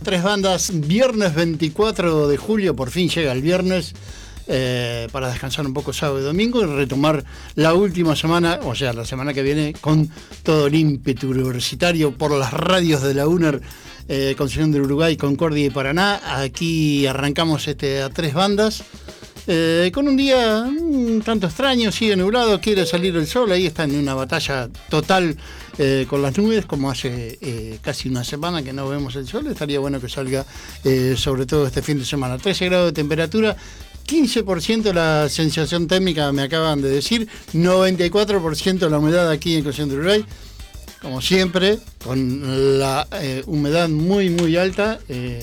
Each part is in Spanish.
Tres bandas, viernes 24 de julio, por fin llega el viernes, para descansar un poco sábado y domingo y retomar la última semana, o sea, la semana que viene, con todo el ímpetu universitario por las radios de la UNER, Concepción del Uruguay, Concordia y Paraná. Aquí arrancamos a tres bandas. Con un día un tanto extraño, sigue nublado, quiere salir el sol, ahí está en una batalla total con las nubes, como hace casi una semana que no vemos el sol. Estaría bueno que salga, sobre todo este fin de semana. 13 grados de temperatura, 15% la sensación térmica, me acaban de decir, 94% la humedad aquí en Concepción del Uruguay, como siempre, con la humedad muy muy alta.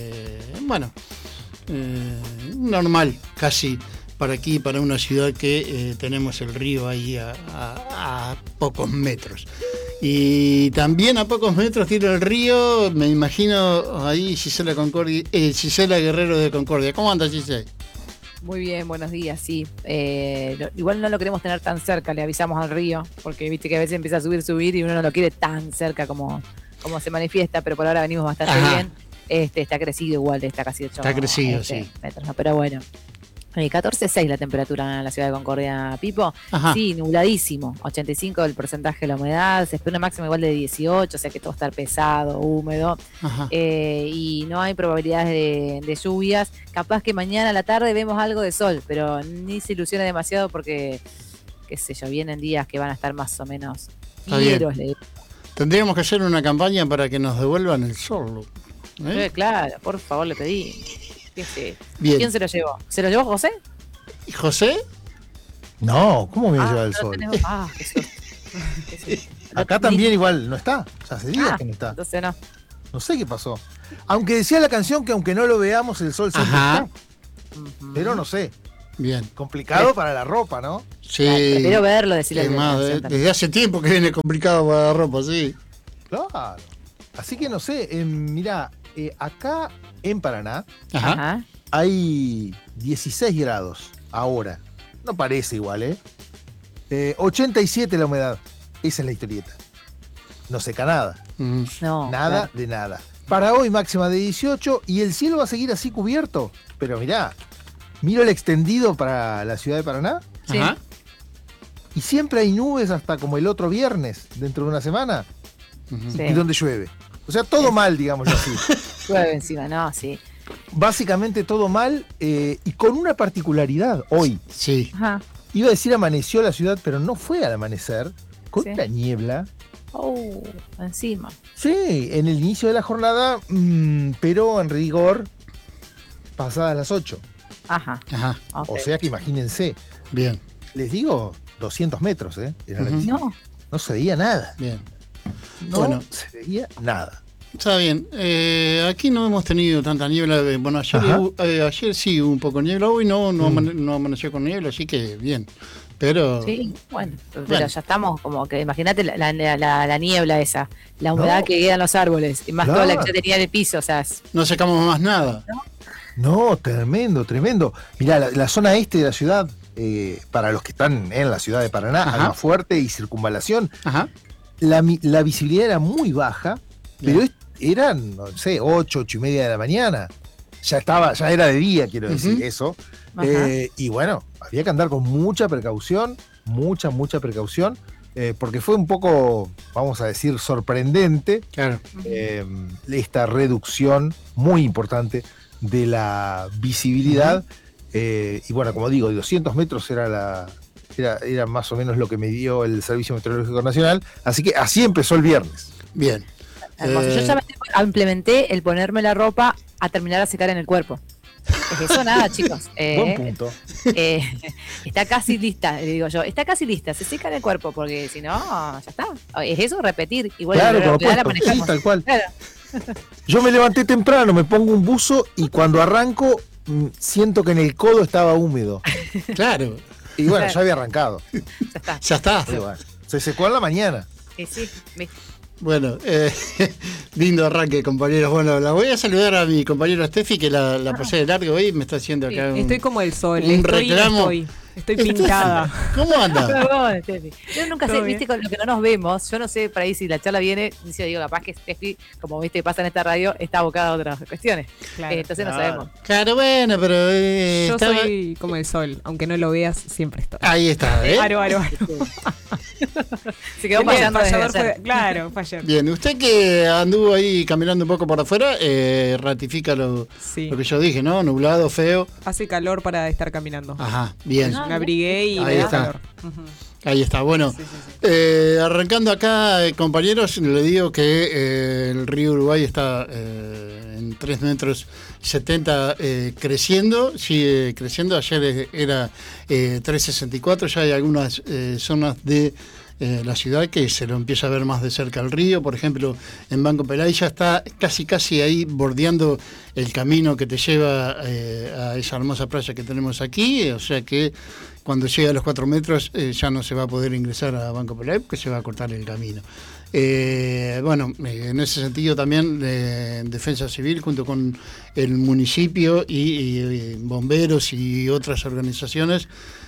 Normal casi para aquí, para una ciudad que tenemos el río ahí a pocos metros. Y también a pocos metros tiene el río, me imagino ahí Gisela Guerrero de Concordia. ¿Cómo anda, Gisela? Muy bien, buenos días, sí. Igual no lo queremos tener tan cerca, le avisamos al río, porque viste que a veces empieza a subir y uno no lo quiere tan cerca como se manifiesta, pero por ahora venimos bastante bien. Está crecido igual, está casi 8 Está crecido, sí. metros, ¿no? Pero bueno. 14,6 la temperatura en la ciudad de Concordia, Pipo. Ajá. Sí, nubladísimo. 85 el porcentaje de la humedad. Se espera una máxima igual de 18, o sea que todo está pesado, húmedo. Y no hay probabilidades de lluvias. Capaz que mañana a la tarde vemos algo de sol, pero ni se ilusione demasiado porque, qué sé yo, vienen días que van a estar más o menos fieros. Tendríamos que hacer una campaña para que nos devuelvan el sol. Claro, por favor, le pedí. Bien. ¿Quién se lo llevó? ¿Se lo llevó José? ¿Y José? No, ¿cómo me iba a llevar el sol? Qué susto. Acá también igual no está. O sea, hace días que no está. Entonces no. No sé qué pasó. Aunque decía la canción que aunque no lo veamos, el sol siempre está. Pero no sé. Bien. Complicado para la ropa, ¿no? Sí. Claro, prefiero verlo, decirle desde hace tiempo que viene complicado para la ropa, sí. Claro. Así que no sé, mirá, acá en Paraná hay 16 grados ahora. No parece igual, 87 la humedad. Esa es la historieta. No seca nada. No, nada de nada. Para hoy máxima de 18 y el cielo va a seguir así cubierto. Pero mirá, miro el extendido para la ciudad de Paraná. Sí. Y siempre hay nubes hasta como el otro viernes, dentro de una semana. Sí. Y donde llueve. O sea, todo mal, digámoslo así. Llueve encima, no, sí. Básicamente todo mal, y con una particularidad hoy. Sí. Iba a decir amaneció la ciudad, pero no fue al amanecer, con una niebla. Encima. Sí, en el inicio de la jornada, pero en rigor, pasadas las 8. Okay. O sea que imagínense. Bien. Les digo, 200 metros, era no se veía nada. Bien. No se veía nada. Está bien. Aquí no hemos tenido tanta niebla. Bueno, ayer sí hubo un poco de niebla. Hoy no amaneció con niebla, así que bien. Pero sí, bueno, ya estamos como que, imagínate la niebla esa, la humedad que queda en los árboles, y más toda la que ya tenía en el piso, o sea. No sacamos más nada. No, tremendo. Mirá, la zona este de la ciudad, para los que están en la ciudad de Paraná, Almafuerte y Circunvalación, la visibilidad era muy baja, pero eran, no sé, 8:30 de la mañana. Ya era de día, quiero decir eso. Y bueno, había que andar con mucha precaución, mucha precaución, porque fue un poco, vamos a decir, sorprendente. Claro. Esta reducción muy importante de la visibilidad. Y bueno, como digo, 200 metros era más o menos lo que me dio el Servicio Meteorológico Nacional. Así que así empezó el viernes. Bien. Yo ya implementé el ponerme la ropa a terminar a secar en el cuerpo. Es eso nada, chicos. Buen punto. Está casi lista, le digo yo. Está casi lista, se seca en el cuerpo, porque si no, ya está. Es eso, repetir. Igual claro, sí, tal cual. Claro. Yo me levanté temprano, me pongo un buzo y cuando arranco siento que en el codo estaba húmedo. Claro. Y bueno, ya había arrancado. Ya está. Bueno, se secó en la mañana. Sí. Bueno, lindo arranque, compañeros. Bueno, la voy a saludar a mi compañero Steffi, que la pasé de largo hoy, me está haciendo acá estoy como el sol, un reclamo. Estoy pintada. ¿Cómo anda? Perdón, Steffi. Yo nunca sé, viste, con lo que no nos vemos, yo no sé para ahí si la charla viene, digo, capaz que Steffi, como viste pasa en esta radio, está abocada a otras cuestiones. Claro, entonces no sabemos. Claro, bueno, pero yo soy como el sol, aunque no lo veas, siempre estoy. Ahí está, ¿eh? Aro. Se quedó fallando claro, falló. Bien, usted que anduvo ahí caminando un poco por afuera, ratifica lo que yo dije, ¿no? Nublado, feo. Hace calor para estar caminando. Ajá, bien. Me abrigué y ahí me da está. calor. Ahí está, bueno, arrancando acá, compañeros, le digo que el río Uruguay está en 3 metros 70 creciendo, sigue creciendo, ayer era 3,64, ya hay algunas zonas de la ciudad que se lo empieza a ver más de cerca al río, por ejemplo, en Banco Pelay ya está casi ahí bordeando el camino que te lleva a esa hermosa playa que tenemos aquí, o sea que cuando llegue a los 4 metros ya no se va a poder ingresar a Banco Pelay porque se va a cortar el camino. En ese sentido también Defensa Civil junto con el municipio y bomberos y otras organizaciones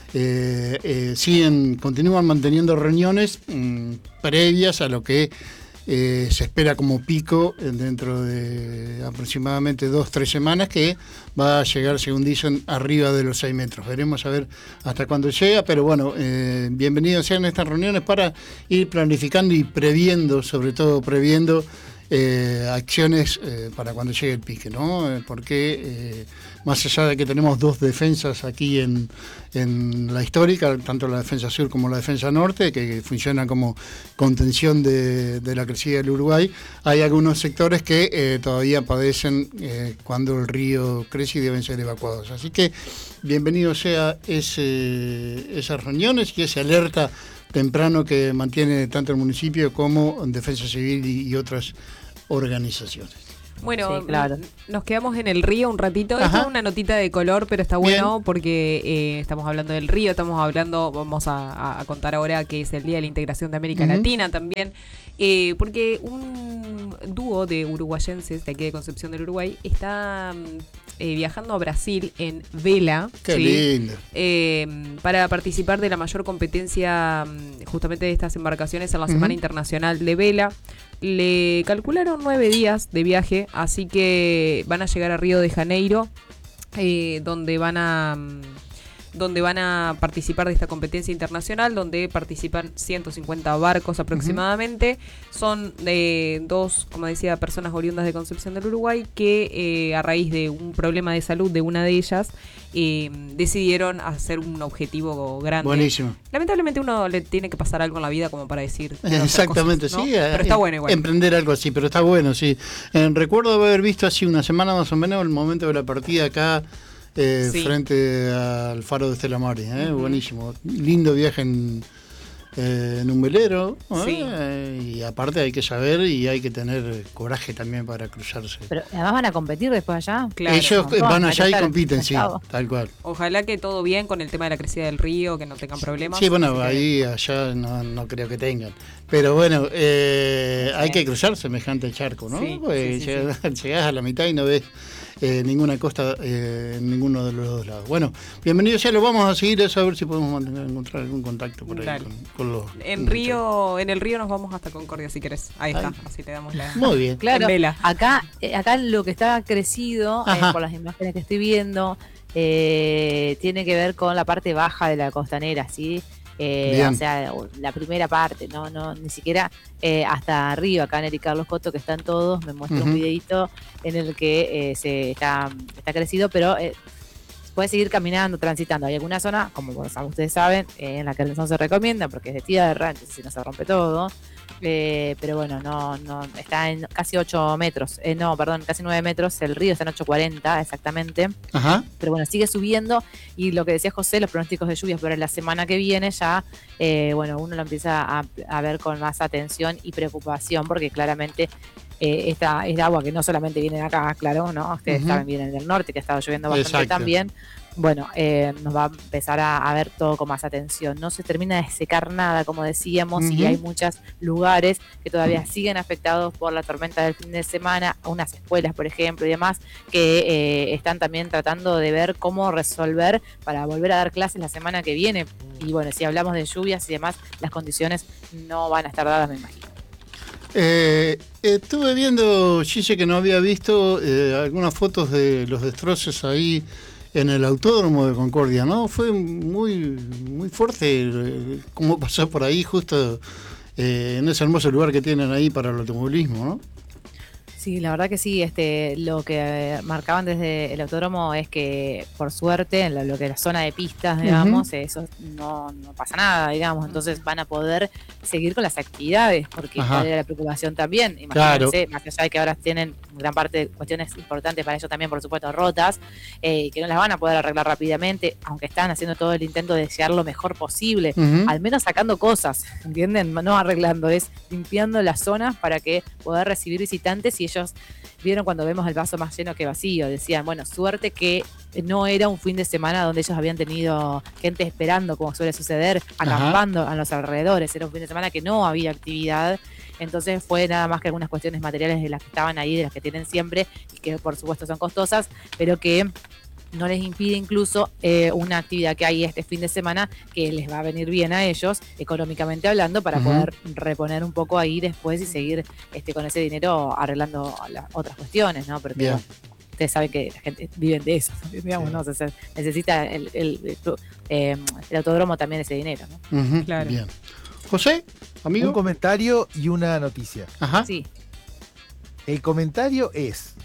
continúan manteniendo reuniones previas a lo que se espera como pico dentro de aproximadamente 2-3 semanas, que va a llegar, según dicen, arriba de los 6 metros. Veremos a ver hasta cuándo llega, pero bueno, bienvenidos sean estas reuniones para ir planificando y sobre todo previendo acciones para cuando llegue el pique, ¿no? Porque más allá de que tenemos 2 defensas aquí en la histórica, tanto la defensa sur como la defensa norte, que funcionan como contención de la crecida del Uruguay, hay algunos sectores que todavía padecen cuando el río crece y deben ser evacuados. Así que bienvenido sea esas reuniones y esa alerta temprano que mantiene tanto el municipio como Defensa Civil y otras organizaciones. Bueno, sí, claro. Nos quedamos en el río un ratito. Esto es una notita de color, pero está bueno porque estamos hablando del río, vamos a contar ahora que es el Día de la Integración de América Latina también, porque un dúo de uruguayenses de aquí de Concepción del Uruguay está viajando a Brasil en vela. Qué lindo. Para participar de la mayor competencia justamente de estas embarcaciones en la Semana Internacional de Vela. Le calcularon 9 días de viaje, así que van a llegar a Río de Janeiro, donde van a participar de esta competencia internacional, donde participan 150 barcos aproximadamente. Son de 2, como decía, personas oriundas de Concepción del Uruguay que a raíz de un problema de salud de una de ellas decidieron hacer un objetivo grande. Buenísimo. Lamentablemente uno le tiene que pasar algo en la vida como para decir exactamente, cosas, ¿no? Sí, pero está bueno igual. Emprender algo así, pero está bueno, sí. Recuerdo haber visto así una semana más o menos el momento de la partida acá frente al faro de Estela Maris, buenísimo, lindo viaje en un velero, y aparte hay que saber y hay que tener coraje también para cruzarse. Pero además van a competir después allá. Claro. Ellos van allá y compiten, sí, tal cual. Ojalá que todo bien con el tema de la crecida del río, que no tengan problemas. Sí, bueno, allá no creo que tengan. Pero bueno, hay que cruzar semejante charco, ¿no? Sí, pues llegás a la mitad y no ves ninguna costa en ninguno de los dos lados. Bueno, bienvenidos, ya lo vamos a seguir eso, a ver si podemos encontrar algún contacto por ahí con los... En el río nos vamos hasta Concordia si querés. Ahí está, así te damos la... Muy bien. Claro, vela. Acá lo que está crecido, por las imágenes que estoy viendo, tiene que ver con la parte baja de la costanera, ¿sí? O sea, la primera parte, no ni siquiera hasta arriba. Acá en Eric Carlos Coto, que están todos, me muestra un videito en el que se está crecido, pero puede seguir caminando, transitando. Hay alguna zona, como ustedes saben, en la que no se recomienda porque es de tierra, entonces si no se rompe todo. Pero bueno, no está en casi 8 metros, casi 9 metros, el río está en 8,40 exactamente. Ajá. Pero bueno, sigue subiendo, y lo que decía José, los pronósticos de lluvias para la semana que viene ya, uno lo empieza a ver con más atención y preocupación, porque claramente esta es agua que no solamente viene de acá, claro, ¿no? Ustedes saben, viene del norte, que ha estado lloviendo bastante también, bueno, nos va a empezar a ver todo con más atención. No se termina de secar nada, como decíamos, y hay muchos lugares que todavía siguen afectados por la tormenta del fin de semana, unas escuelas, por ejemplo, y demás, que están también tratando de ver cómo resolver para volver a dar clases la semana que viene. Y bueno, si hablamos de lluvias y demás, las condiciones no van a estar dadas, me imagino. Estuve viendo, Gille, que no había visto algunas fotos de los destrozos ahí en el Autódromo de Concordia, ¿no? Fue muy fuerte cómo pasó por ahí justo en ese hermoso lugar que tienen ahí para el automovilismo, ¿no? Sí, la verdad que sí. Lo que marcaban desde el autódromo es que, por suerte, en lo que es la zona de pistas, digamos, eso no pasa nada, digamos. Entonces van a poder seguir con las actividades, porque cuál era la preocupación también. Imagínense, más allá de que ahora tienen gran parte de cuestiones importantes para ellos también, por supuesto, rotas, que no las van a poder arreglar rápidamente, aunque están haciendo todo el intento de llegar lo mejor posible, al menos sacando cosas, ¿entienden? No arreglando, es limpiando las zonas para que poder recibir visitantes. Y ellos vieron cuando vemos el vaso más lleno que vacío, decían, bueno, suerte que no era un fin de semana donde ellos habían tenido gente esperando, como suele suceder, acampando a los alrededores. Era un fin de semana que no había actividad, entonces fue nada más que algunas cuestiones materiales de las que estaban ahí, de las que tienen siempre, y que por supuesto son costosas, pero que no les impide incluso una actividad que hay este fin de semana que les va a venir bien a ellos, económicamente hablando, para poder reponer un poco ahí después y seguir con ese dinero arreglando las otras cuestiones, ¿no? Porque bueno, ustedes saben que la gente vive de eso, digamos, ¿no? O sea, necesita el autódromo también ese dinero, ¿no? Claro. Bien. José, amigo. Un comentario y una noticia. Ajá. Sí. El comentario es: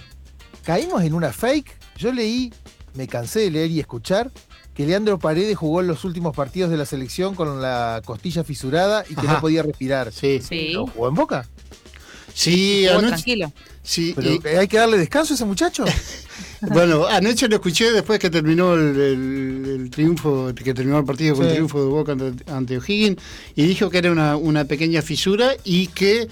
caímos en una fake. Yo leí, me cansé de leer y escuchar, que Leandro Paredes jugó en los últimos partidos de la selección con la costilla fisurada y que no podía respirar. Sí. ¿Lo jugó en Boca? Sí, anoche. Tranquilo. Sí. ¿Pero hay que darle descanso a ese muchacho? Bueno, anoche lo escuché después que terminó el triunfo, que terminó el partido con el triunfo de Boca ante O'Higgins, y dijo que era una pequeña fisura y que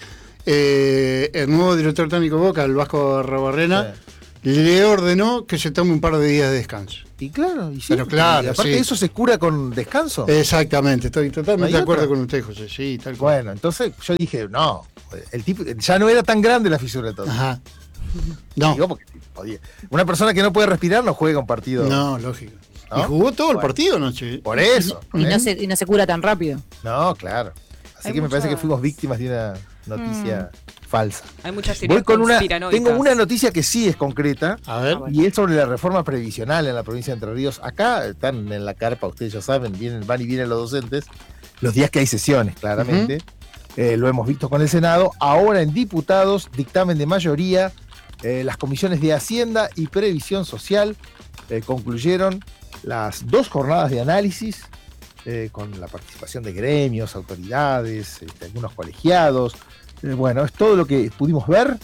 el nuevo director técnico de Boca, el Vasco Arrabarrena, le ordenó que se tome un par de días de descanso. Y claro, y sí. Pero claro, y aparte eso se cura con descanso. Exactamente, estoy totalmente de acuerdo con usted, José. Sí, tal cual. Bueno, entonces yo dije, no, el tipo ya no era tan grande la fisura entonces. Ajá. No. Digo, porque podía. Una persona que no puede respirar no juega un partido. No, lógico. ¿No? Y jugó todo el partido anoche. Por eso. Y no se cura tan rápido. No, claro. Así que me parece que fuimos víctimas de una noticia falsa. Hay muchas teorías conspiranoicas. Tengo una noticia que sí es concreta. A ver. Y es sobre la reforma previsional en la provincia de Entre Ríos. Acá están en la carpa, ustedes ya saben, van y vienen los docentes. Los días que hay sesiones, claramente. Lo hemos visto con el Senado. Ahora en diputados, dictamen de mayoría. Las comisiones de Hacienda y Previsión Social concluyeron las 2 jornadas de análisis con la participación de gremios, autoridades, algunos colegiados. Bueno, es todo lo que pudimos ver.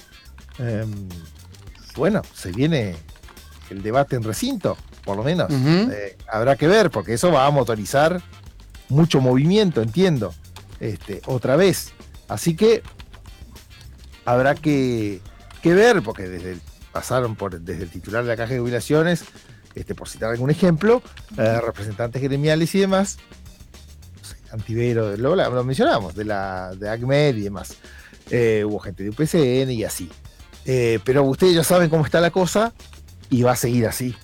Bueno, se viene el debate en recinto, por lo menos. Habrá que ver, porque eso va a motorizar mucho movimiento, entiendo, otra vez. Así que habrá que ver, porque pasaron desde el titular de la Caja de Jubilaciones, por citar algún ejemplo, representantes gremiales y demás, no sé, Antivero, lo mencionamos, de ACMED y demás. Hubo gente de UPCN y así. Pero ustedes ya saben cómo está la cosa y va a seguir así.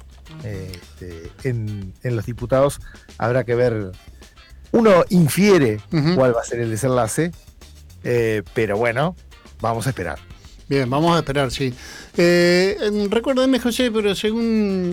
En los diputados habrá que ver. Uno infiere cuál va a ser el desenlace, pero bueno, vamos a esperar. Bien, vamos a esperar, sí. Recuérdame, José, pero según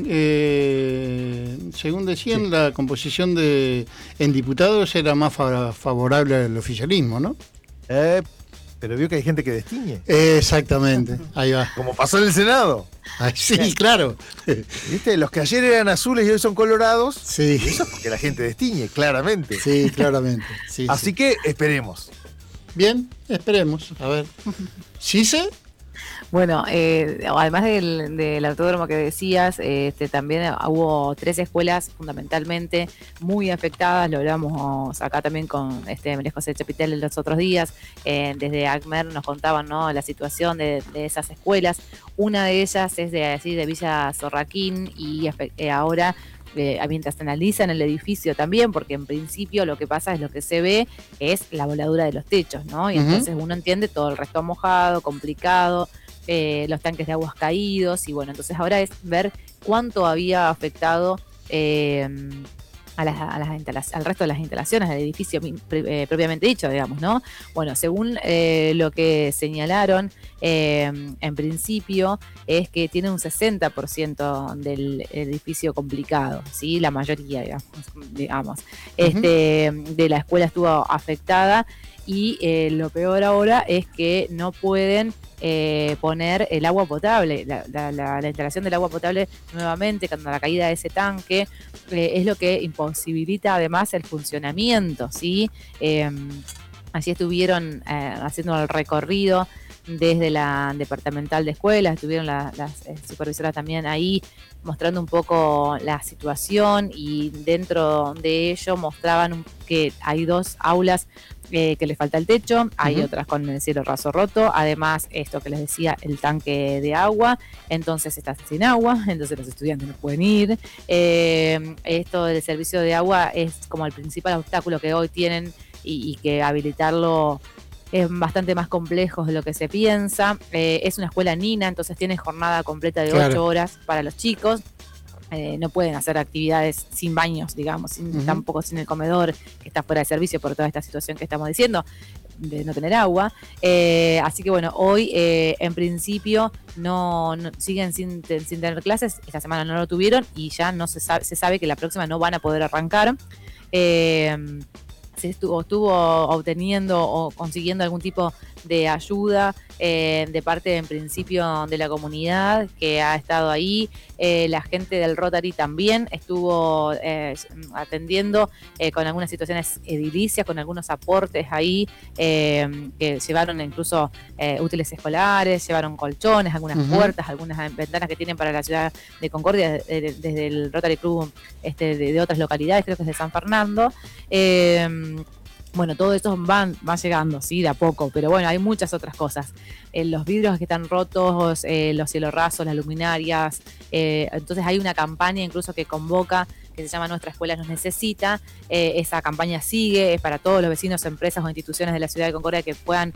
decían, la composición en diputados era más favorable al oficialismo, ¿no? Pero vio que hay gente que destiñe. Exactamente, ahí va. Como pasó en el Senado. Ay, sí, claro. ¿Viste? Los que ayer eran azules y hoy son colorados. Sí. Eso es porque la gente destiñe, claramente. Sí, claramente. Sí, Así que esperemos. Bien, esperemos. A ver. ¿Gise? Bueno, además del autódromo que decías, también hubo 3 escuelas fundamentalmente muy afectadas, lo hablamos acá también con María José Chapitel los otros días, desde ACMER nos contaban, ¿no?, la situación de esas escuelas. Una de ellas es de Villa Zorraquín y ahora mientras analizan el edificio también, porque en principio lo que pasa es lo que se ve es la voladura de los techos, ¿no? Y entonces uno entiende todo el resto mojado, complicado, los tanques de aguas caídos, y bueno, entonces ahora es ver cuánto había afectado al resto de las instalaciones del edificio propiamente dicho, digamos, ¿no? Bueno, según lo que señalaron, en principio es que tiene un 60% del edificio complicado, ¿sí? La mayoría, digamos. De la escuela estuvo afectada y lo peor ahora es que no pueden poner el agua potable, la instalación del agua potable nuevamente con la caída de ese tanque, es lo que imposibilita además el funcionamiento, ¿sí? Allí estuvieron haciendo el recorrido desde la departamental de escuelas, estuvieron las supervisoras también ahí mostrando un poco la situación, y dentro de ello mostraban que hay 2 aulas que les falta el techo, hay otras con el cielo raso roto, además esto que les decía, el tanque de agua, entonces está sin agua, entonces los estudiantes no pueden ir, esto del servicio de agua es como el principal obstáculo que hoy tienen, y que habilitarlo es bastante más complejo de lo que se piensa. Es una escuela nina, entonces tiene jornada completa de 8 horas para los chicos. No pueden hacer actividades sin baños, digamos, tampoco sin el comedor, que está fuera de servicio por toda esta situación que estamos diciendo, de no tener agua. Así que bueno, hoy en principio no siguen sin tener clases. Esta semana no lo tuvieron y ya no se sabe que la próxima no van a poder arrancar. Se estuvo obteniendo o consiguiendo algún tipo de ayuda de parte, en principio, de la comunidad que ha estado ahí. La gente del Rotary también estuvo atendiendo con algunas situaciones edilicias, con algunos aportes ahí, que llevaron incluso útiles escolares, llevaron colchones, algunas puertas, algunas ventanas que tienen para la ciudad de Concordia, desde el Rotary Club de otras localidades, creo que es de San Fernando. Bueno, todo eso va llegando, sí, de a poco, pero bueno, hay muchas otras cosas. Los vidrios que están rotos, los cielos rasos, las luminarias. Entonces hay una campaña incluso que convoca, que se llama Nuestra Escuela Nos Necesita. Esa campaña sigue, es para todos los vecinos, empresas o instituciones de la ciudad de Concordia que puedan